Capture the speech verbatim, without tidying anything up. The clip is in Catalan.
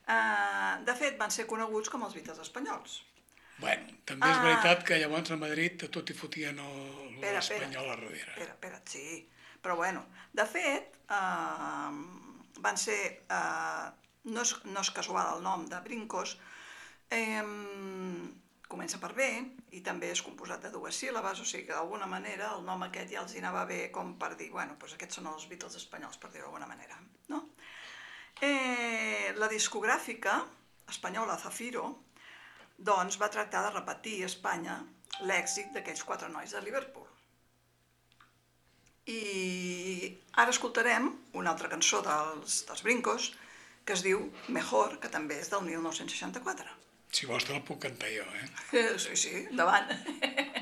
Uh, de fet, van ser coneguts com els Beatles espanyols. Bueno, també és Ah, veritat que llavors a Madrid a tot hi fotien el- espera, espera, l'espanyol a darrere. espera, espera, sí. Però bueno, de fet, uh, van ser... Uh, no, és, no és casual el nom de Brincos, eh, comença per B i també és composat de dues síl·labes, o sigui que d'alguna manera el nom aquest ja els hi anava bé com per dir, bueno, doncs aquests són els Beatles espanyols, per dir-ho d'alguna manera, no? Eh, la discogràfica espanyola Zafiro doncs va tractar de repetir a Espanya l'èxit d'aquells quatre nois de Liverpool. I ara escoltarem una altra cançó dels, dels Brincos que es diu Mejor, que també és del mil nou-cents seixanta-quatre. Si vols te la puc cantar jo, eh? Sí, sí, endavant.